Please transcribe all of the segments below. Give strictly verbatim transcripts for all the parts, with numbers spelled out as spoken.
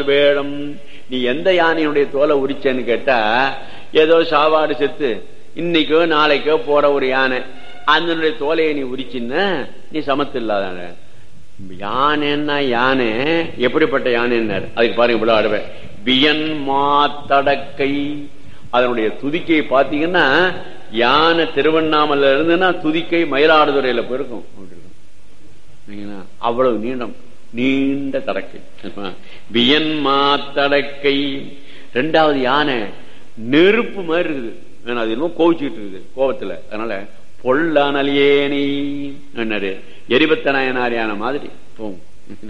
வேடம். நீ எந்த யானையுடைய தோலை உரிச்சேன்னு கேட்டா, ஏதோ சாவாடு செத்து இன்னைக்கோ நாளைக்கோ போற ஒரு யானை, அதனுடைய தோலையை நீ உரிச்சின்னா நீ சமத்து இல்லாத யானைன்னா. யானை எப்படிப்பட்ட யானைன்னாரு, அதுக்கு பாருங்க இவ்வளவு அடவை. வியன் மாத்தடக்கை, அதனுடைய துதிக்கையை பாத்தீங்கன்னா யானை திருவண்ணாமலை இருந்துன்னா துதிக்கை மயிலாடுதுறையில போயிருக்கும். அவ்வளவு நீளம், நீண்ட தடக்கை. வியன் மாத்தடக்கை. ரெண்டாவது யானை நெருப்பு மாதிரி இருக்குது, அது இன்னும் கோவிச்சுட்டு இருக்குது கோபத்துல. அதனால பொல்லானலியேனி என்னாரு, எரிபத்த நாயனார் யானை மாதிரி போகும்.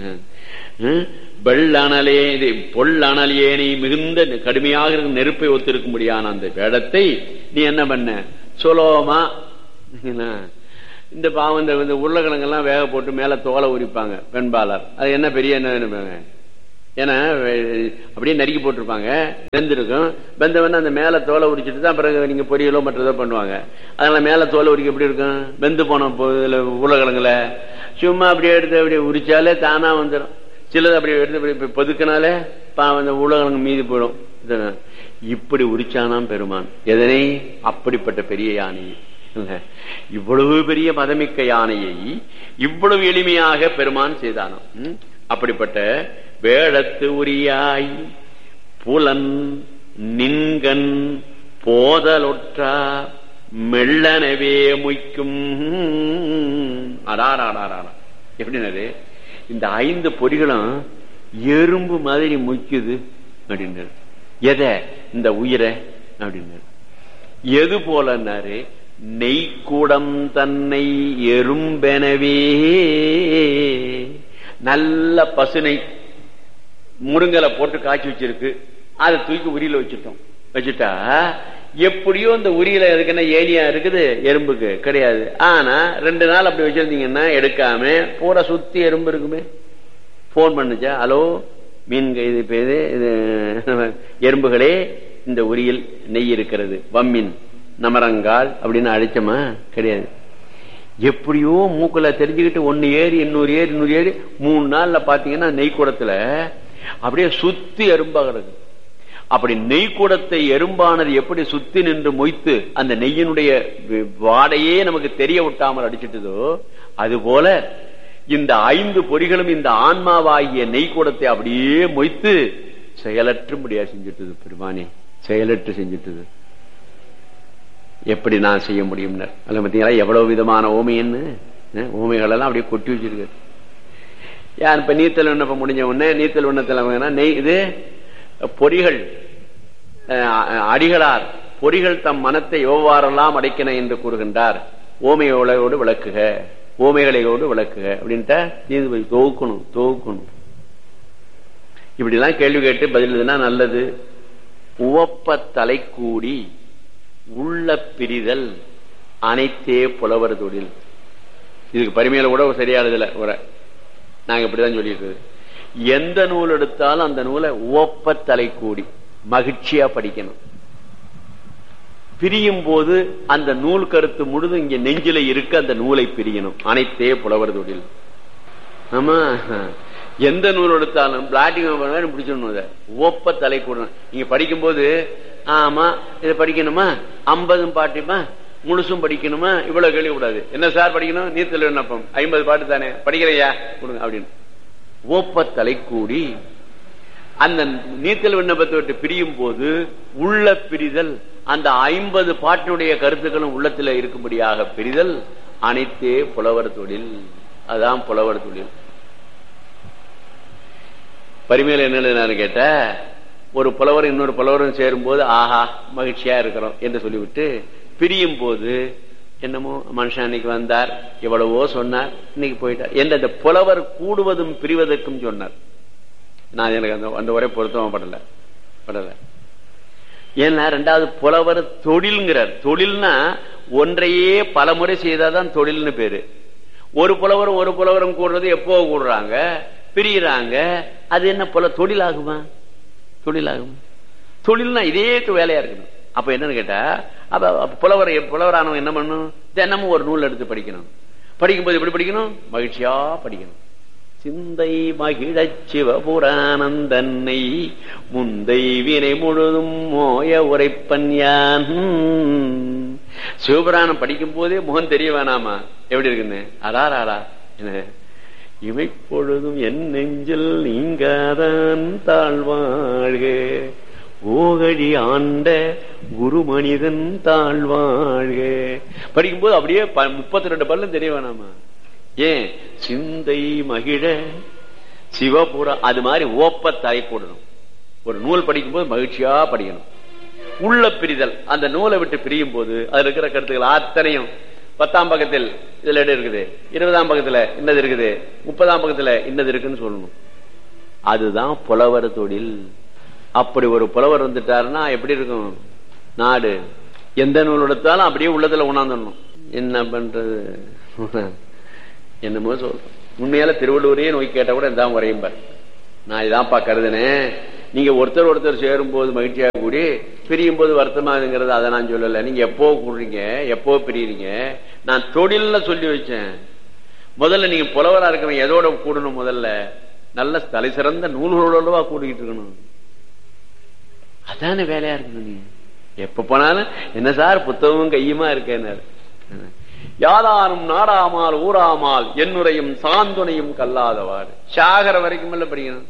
வெள்ளனலே பொல்லனலியேனி, மிகுந்த கடுமையாக இருக்கும் நெருப்பை ஒத்திருக்கும்படியான அந்த வேடத்தை நீ என்ன பண்ண சொலோமா. இந்த பாவம் இந்த உருளைக்கிழங்கெல்லாம் வேக போட்டு மேல தோலை உரிப்பாங்க பெண்பாளர், அது என்ன பெரிய என்ன, ஏன்னா அப்படியே நறுக்கி போட்டிருப்பாங்க, வெந்திருக்கும். வெந்தவன அந்த மேல தோலை உரிச்சிட்டு தான் பிறகு நீங்க பொரியலோ மற்றதோ பண்ணுவாங்க. அதனால மேல தோலை உரிக்க எப்படி இருக்கும், வெந்து போன உருளைக்கிழங்குல சும்மா அப்படியே எடுத்து அப்படியே உரிச்சாலே தானா வந்துடும். சிலது அப்படியே எடுத்து பொதுக்கினாலே அந்த உருளைக்கிழங்கு மீதி போயிடும். இப்படி உரிச்சானாம் பெருமான் எதனை, அப்படிப்பட்ட பெரிய யானையை, இவ்வளவு பெரிய மதமிக்க யானையை இவ்வளவு எளிமையாக பெருமான் செய்தானாம். அப்படிப்பட்ட வேடத்து உரியாய் புலன் நின்கண் போதலொற்றா மெல்லனவே முய்க்கும். அடாராடாரா எப்படின்னாரு, இந்த ஐந்து பொறிகளும் எறும்பு மாதிரி முய்க்குது அப்படின்னாரு. எதை, இந்த உயிரை அப்படின்னாரு. எது போலன்னாரு, நெய்க்கூடம் தன்னை எறும்பெனவே. நல்ல பசுனை முருங்கலை போட்டு காய்ச்சி வச்சிருக்கு, அதை தூக்கி உரியில வச்சுட்டோம். வச்சுட்டா எப்படியோ இந்த உரியில இருக்குன்னா ஏனியா இருக்குது, எறும்புக்கு கிடையாது. ஆனா ரெண்டு நாள் அப்படி வச்சிருந்தீங்கன்னா எடுக்காம பூரா சுத்தி எறும்பு இருக்குமே. போன் பண்ணுச்சா, ஹலோ மீன் இது பேரு இது எறும்புகளே, இந்த உரியில் நெய் இருக்கிறது, வம்மின் நமரங்கால் அப்படின்னு அழைச்சமா கிடையாது. எப்படியோ மூக்குல தெரிஞ்சுக்கிட்டு ஒன்னு ஏறி இன்னொரு ஏறி இன்னொரு ஏறி மூணு நாள்ல பாத்தீங்கன்னா நெய்க்கூடத்துல அப்படியே சுத்தி எறும்பாக இருக்கு. அப்படி நெய்க்கூடத்தை எறும்பானது எப்படி சுத்தி நின்று மொய்த்து அந்த நெய்யினுடைய வாடையே நமக்கு தெரிய விட்டாமல் அடிச்சிட்டதோ, அது போல இந்த ஐந்து பொறிகளும் இந்த ஆன்மாவாகிய நெய்க்கூடத்தை அப்படியே மொய்த்து செயலற்று முடியா செஞ்சுட்டது. பெருமானே செயலற்று செஞ்சுட்டது. எப்படி நான் செய்ய முடியும்? அல்ல பார்த்தீங்களா எவ்வளவு விதமான ஓமைன்னு, ஓமைகள் எல்லாம் அப்படியே கொட்டி வச்சிருக்கு. யார் இப்ப நீத்தல் விண்ணப்ப முடிஞ்ச உடனே நீத்தல் விண்ணத்தில் நெய் இது பொறிகள் அடிகளார் பொறிகள் தம் மனத்தை எவ்வாறெல்லாம் அடைக்கின என்று கூறுகின்றார். ஓமையோடு விளக்குக, ஓமைகளோடு விளக்குக அப்படின்ட்டு நீதிபதி தொகுக்கணும் தொகுக்கணும். இப்படி எல்லாம் கேள்வி கேட்டு பதில் நல்லது. உவப்ப தலை கூடி உள்ள பிரிதல் அனைத்தே புலவர் தொழில். இதுக்கு பரிமையில கூட சரியானதுல உரை நாங்க இப்படிதான் சொல்லிட்டு, எந்த நூல் எடுத்தாலும் அந்த நூலை உவப்ப தலை கூடி மகிழ்ச்சியா படிக்கணும். பிரியும் போது அந்த நூல் கருத்து முழுதும் இங்க நெஞ்சில இருக்க அந்த நூலை பிரியணும். அனைத்தே புலவர் தொழில். ஆமா, எந்த நூல் எடுத்தாலும் பிளாட்டிங் பிடிச்சிடணும். உவப்ப தலை கூடணும். நீங்க படிக்கும் போது ஆமா இதை படிக்கணுமா, ஐம்பதும் பாட்டுமா முழுசும் படிக்கணுமா, இவ்வளவு கேள்வி கூடாது. என்ன சார் படிக்கணும், நீத்தல் விண்ணப்பம் ஐம்பது பாட்டு தானே படிக்கிறையா கொடுங்க அப்படின்னு. ஓப்ப தலை கூடி அந்த நீத்தல் விண்ணப்பத்தை விட்டு பிரியும் போது உள்ள பிரிதல், அந்த ஐம்பது பாட்டினுடைய கருத்துக்களும் உள்ளத்துல இருக்கும்படியாக பிரிதல் அனைத்தே புலவர் தொழில். அதான் புலவர் தொழில். பரிமையில என்ன கேட்ட, ஒரு புலவர் இன்னொரு புலவரும் சேரும் போது ஆஹா மகிழ்ச்சியா இருக்கிறோம் என்று சொல்லிவிட்டு பிரியும் போது என்னமோ மனுஷன் அன்னைக்கு வந்தார் எவ்வளவோ சொன்னார் இன்னைக்கு போயிட்டார் என்று அந்த புலவர் கூடுவதும் பிரிவதற்கும் சொன்னார். நான் எனக்கு அந்த அந்த உரை பொருத்தம் படல படல ஏன்னா ரெண்டாவது புலவர் தொழில்ங்கிறார். தொழில்னா ஒன்றையே பல முறை செய்தாதான் தொழில்னு பேரு. ஒரு புலவரும் ஒரு புலவரும் கூடுறது எப்போ கூடுறாங்க, பிரியிறாங்க. அது என்ன புல தொழில் ஆகுமா? தொழிலாகும். தொழில்னா இதே வேலையா இருக்கணும். அப்ப என்னன்னு கேட்டா, அப்ப புலவர் புலவரானவன் என்ன பண்ணணும், தினமும் ஒரு நூல் எடுத்து படிக்கணும். படிக்கும்போது எப்படி படிக்கணும், மகிழ்ச்சியா படிக்கணும். சிந்தை மகிழச் சிவபுராணந்தன்னை முந்தை வினை முழுதும் மோய உரைப்பன் யான். சிவபுராணம் படிக்கும் போதே முகம் தெரிய வேணாமா எப்படி இருக்குன்னு? அடாராடா என்ன இமைப்பொழுதும் என் நெஞ்சில் நீங்காதான் தாழ்வாழ்க ஓகழி ஆண்ட குரு மனிதன் தாழ்வாழ்க. படிக்கும்போது அப்படியே முப்பத்தி ரெண்டு பல்லும் தெரிய வேணாமா? ஏன்? சிந்தை மகிழ சிவபுரா அது மாதிரி ஓப்ப தலை போடணும். ஒரு நூல் படிக்கும் போது மகிழ்ச்சியா படிக்கணும். உள்ள பிரிதல், அந்த நூலை விட்டு பிரியும் போது அதுல இருக்கிற கருத்துக்கள் அத்தனையும் பத்தாம் பக்கத்தில் இதுல இடம் இருக்குது, இருபதாம் பக்கத்துல இன்னது இருக்குது, முப்பதாம் பக்கத்துல இன்னது இருக்குன்னு சொல்லணும். அதுதான் புலவர் தொழில். அப்படி ஒரு புலவர் வந்துட்டாருன்னா எப்படி இருக்கும் நாடு? எந்த நூல் எடுத்தாலும் அப்படியே உள்ளத்துல உணர்ந்துடணும். என்ன பண்றது? என்னமோ சொல்றோம். உண்மையால திருவள்ளுவரையே நோய் கேட்ட கூட இதான் வரையும் பாரு. நான் இதான்ப்பா கருதுனேன். நீங்க ஒருத்தர் ஒருத்தர் சேரும் போது மகிழ்ச்சியாக கூடி பிரியும் போது வருத்தமாகுங்கிறது அதை நான் சொல்லல. நீங்க எப்போ கூடுறீங்க, எப்போ பிரியுறீங்க? நான் தொழில்ல சொல்லி வச்சேன். முதல்ல நீங்க புலவரா இருக்கணும். எதோட கூடணும்? முதல்ல நல்ல தலை சிறந்த நூல்களோடவா கூடிக்கிட்டு இருக்கணும். அதான வேலையா இருக்கணும். நீ எப்ப போனாலும் என்ன சார் புத்தகமும் கையுமா இருக்கேன். யாதாரும் நாடாமால் ஊராமால் என்னுரையும் சாந்துணையும் கல்லாதவாறு. சாகர வரைக்கும் இல்ல படிக்கணும்.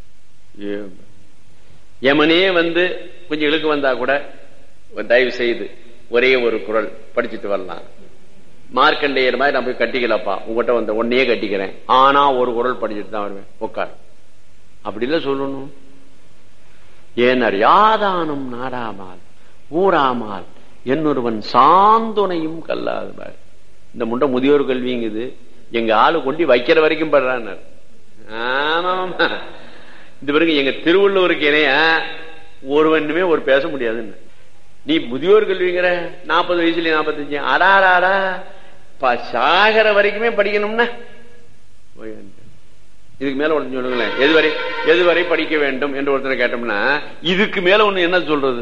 யமனே வந்து கொஞ்சம் இழுக்கு வந்தா கூட தயவு செய்து ஒரே ஒரு குரல் படிச்சுட்டு வரலாம். மார்க்கண்டேயர் மாதிரி நான் போய் கட்டிக்கலப்பா, உங்ககிட்ட வந்த ஒன்னையே கட்டிக்கிறேன், ஆனா ஒரு குரல் படிச்சுட்டு தான் வருவேன், உட்கார். அப்படி இல்ல சொல்லணும். ஏனர் யாதானும் நாடாமால் ஊராமால் என்னொருவன் சாந்துணையும் கல்லாதவாறு. இந்த முண்ட முதியோர் கல்விங்குது எங்க ஆளு கொண்டு வைக்கிற வரைக்கும் படுறான். ஆமா இந்த பிறகு எங்க திருவள்ளுவருக்கு இணைய ஒருவனுமே ஒரு பேச முடியாதுன்னு. நீ முதியோர் கல்விங்கிற நாற்பது வயசுல நாற்பத்தஞ்சு அடாடாடா சாகர வரைக்குமே படிக்கணும்னா இதுக்கு மேல ஒன்று சொல்லுங்களேன். எதுவரை எதுவரை படிக்க வேண்டும் என்று ஒருத்தரை கேட்டோம்னா இதுக்கு மேல ஒண்ணு என்ன சொல்றது?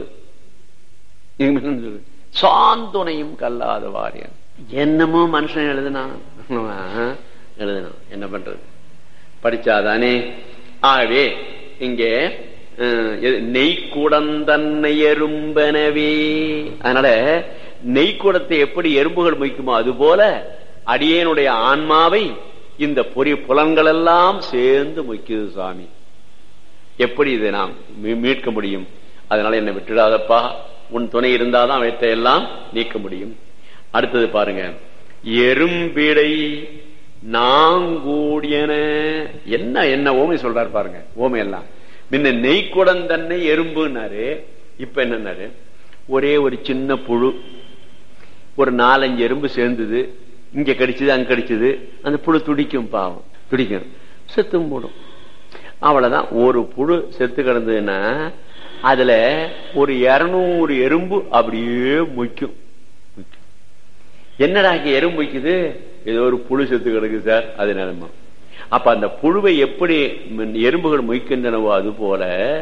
சாந்துணையும் கல்லாத வாரியன். என்னமோ மனுஷன் எழுதுனா எழுதணும், என்ன பண்றது? படிச்சாதானே. ஆகவே இங்கே நெய்க்குடந்தன்னை எறும்பனவே. அதனால நெய்க்குடத்தை எப்படி எறும்புகள் மொய்க்குமோ அது போல அடியேனுடைய ஆன்மாவை இந்த பொறி புலன்கள் எல்லாம் சேர்ந்து மொய்க்குது சுவாமி. எப்படி இதை நாம் மீட்க முடியும்? அதனால என்னை விட்டுடாதப்பா, உன் துணை இருந்தாதான் அவற்றை எல்லாம் நீக்க முடியும். அடுத்தது பாருங்க, எறும்பிடை நாங்கூடியன. என்ன என்ன ஓமை சொல்றாரு பாருங்க. ஓமை எல்லாம் முன்ன நெய்க்குடம் தன்னை எறும்புனாரு, இப்ப என்னன்னாரு ஒரே ஒரு சின்ன புழு, ஒரு நாலஞ்சு எறும்பு சேர்ந்தது, இங்க கடிச்சது அங்க கடிச்சது, அந்த புழு துடிக்கும், பாவம் துடிக்கும், செத்தும் போடும். அவ்வளவுதான். ஒரு புழு செத்து கிடந்ததுன்னா அதுல ஒரு இருநூறு எறும்பு அப்படியே மொய்க்கும். என்னடா எறும்பு வைக்குது? ஏதோ ஒரு புழு செத்து கிடக்கு சார், அது நிலைமை. அப்ப அந்த புழுவை எப்படி எறும்புகள் மொய்க்கின்றனவோ அது போல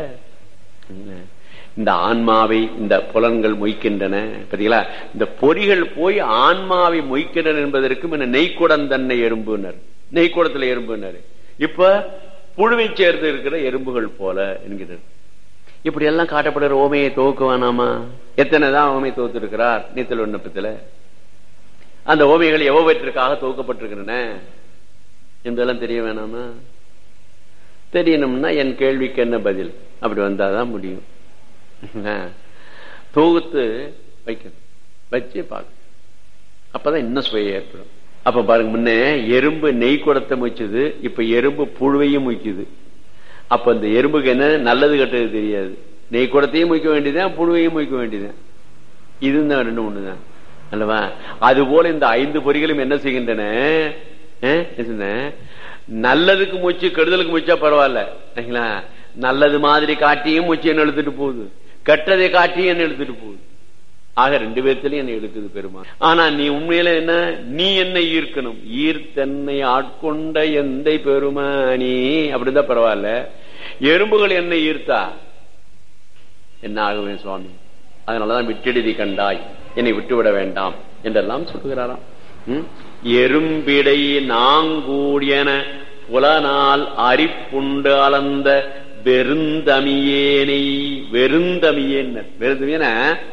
இந்த ஆன்மாவை இந்த புலன்கள் மொய்க்கின்றன. பாத்தீங்களா? இந்த பொறிகள் போய் ஆன்மாவை மொய்க்கின்றன என்பதற்கு நெய்க்குடம் தன்னை எறும்புனர், நெய்க்குடத்துல எறும்புனர். இப்ப புழுவை சேர்ந்து இருக்கிற எறும்புகள் போல என்கிறார். இப்படி எல்லாம் காட்டப்படுற ஓமையை துவக்க வேணாமா? எத்தனைதான் ஓமை துவத்து இருக்கிறார் நீத்தல் விண்ணப்பத்துல. அந்த ஓமைகள் எவ்வளவற்றிற்காக துவக்கப்பட்டிருக்கின்றன என்பதெல்லாம் தெரிய வேணாமா? தெரியணும்னா என் கேள்விக்கு என்ன பதில் அப்படி வந்தாதான் முடியும். தொகுத்து வைக்கணும், வச்சு பார்க்கணும், அப்பதான் இன்னும் சுவையை ஏற்படும். அப்ப பாருங்க, முன்ன எறும்பு நெய் குடத்தை மொய்ச்சது, இப்ப எறும்பு புழுவையும் மொய்க்குது. அப்ப இந்த எறும்புக்கு என்ன நல்லது கெட்டது தெரியாது. நெய் குடத்தையும் மொய்க்க வேண்டியதுதான், புழுவையும் மொய்க்க வேண்டியதுதான். இதுதான் ரெண்டு ஒண்ணுதான் அல்லவா? அது போல இந்த ஐந்து பொறிகளும் என்ன செய்கின்றன? நல்லதுக்கு மூச்சு கெடுதலுக்கு மூச்சா பரவாயில்ல, நல்லது மாதிரி காட்டியும் மூச்சு என்ன எழுத்துட்டு போகுது, கெட்டதை காட்டியும் என்ன எழுத்துட்டு போகுது. ஆக ரெண்டு பேர்த்திலையும் என்ன எழுக்குது பெருமான். ஆனா நீ உண்மையில என்ன, நீ என்ன ஈர்க்கணும், ஈர்த்தன்னை ஆட்கொண்ட எந்த பெருமானி அப்படிதான் பரவாயில்ல. எறும்புகள் என்ன ஈர்த்தா என்ன ஆகுவேன் சுவாமி? அதனாலதான் விட்டெழுதி கண்டாய், என்னை விட்டுவிட வேண்டாம் என்றெல்லாம் சொல்லுகிறாராம். எறும்பிடை நாங்கூடியன புலனால் அரிப்புண்டு அளந்த வெறுந்தமியேனை. வெறுந்தமியேன் வெறுந்தமியன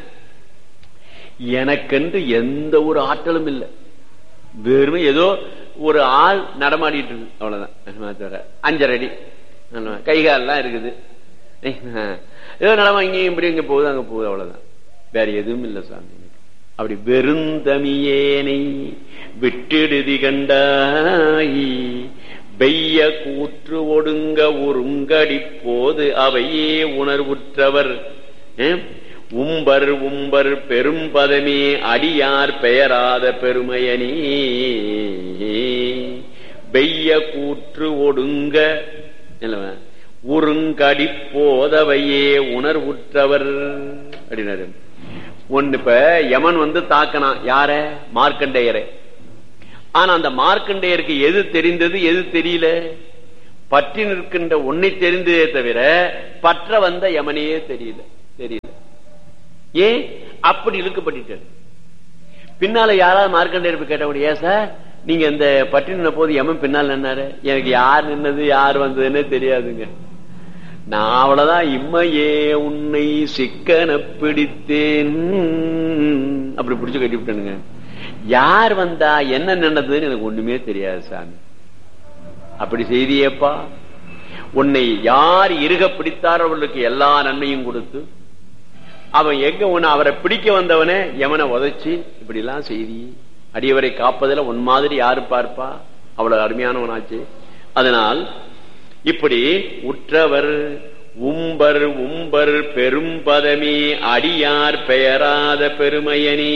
எனக்கென்று எந்த ஒரு ஆற்றலும் இல்லை. வெறுமை ஏதோ ஒரு ஆள் நடமாடிட்டு இருக்கு, அவ்வளவுதான். அஞ்சரை அடி கைகாலெல்லாம் இருக்குது, ஏதோ நடமா இங்கேயும் இப்படி இங்க போகுது அங்க போகுது, அவ்வளவுதான். வேற எதுவும் இல்லை சாமி. அப்படி வெறுந்தமியேனை விட்டிடுதி கண்டாயி வெய்ய கூற்று ஒடுங்க ஒருங்கடி போது அவையே உணர்வுற்றவர் உம்பர் உம்பர் பெரும் பதமே அடியார் பெயராத பெருமையனே. வெய்ய கூற்று ஒடுங்க உருங்கடி போதவையே உணர்வுற்றவர் அப்படின்னாரு. ஒன்னு இப்ப யமன் வந்து தாக்கனான் யார? மார்க்கண்டேயரை. ஆனா அந்த மார்க்கண்டேயருக்கு எது தெரிந்தது எது தெரியல? பற்றி நிற்கின்ற ஒன்னை தெரிந்ததே தவிர பற்ற வந்த யமனையே தெரியல தெரியல ஏன் அப்படி இழுக்கப்பட்டு? பின்னால யாராவது மார்க்கண்டேயர் கேட்டபடி, ஏன் சார் நீங்க இந்த பற்றி நின்ன போது யமன் பின்னால் நின்னாரு? எனக்கு யார் நின்னது யார் வந்ததுன்னு தெரியாதுங்க. நான் அவ்வளவுதான் இம்மையே உன்னை சிக்கன பிடித்தேன் அப்படி பிடிச்சு கட்டி விட்டேனுங்க. யார் வந்தா என்ன நின்னதுன்னு எனக்கு ஒண்ணுமே தெரியாது சாமி. அப்படி செய்தியேப்பா. உன்னை யார் இருக பிடித்தாரோ அவர்களுக்கு எல்லா நன்மையும் கொடுத்து, அவன் எங்க உன்னை அவரை பிடிக்க வந்தவனே யமனை உதைச்சு இப்படி எல்லாம் செய்தி. அடியவரை காப்பதில் உன் மாதிரி யாரு பார்ப்பா? அவ்வளவு அருமையானவனாச்சு. அதனால் இப்படி உற்றவர் உம்பர் உம்பர் பெரும் பதமே அடியார் பெயராத பெருமையனே.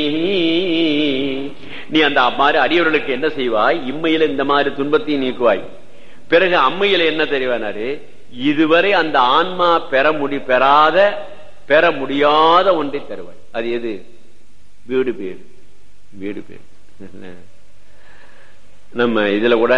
நீ அந்த மாதிரி அடியவர்களுக்கு என்ன செய்வாய்? இம்மையில இந்த மாதிரி துன்பத்தையும் நீக்குவாய். பிறகு அம்மையில என்ன தெரிவானாரு? இதுவரை அந்த ஆன்மா பெற முடி பெறாத பெற முடியாத ஒன்றை தருவாய். அது எது? வீடு பேர். வீடு பேர் நம்ம இதுல கூட